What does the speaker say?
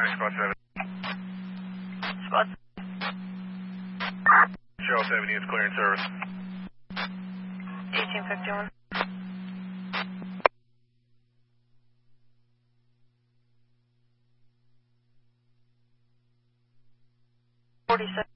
Squad 7. Squad. Charles Avenue is clearing service. 1851. 47.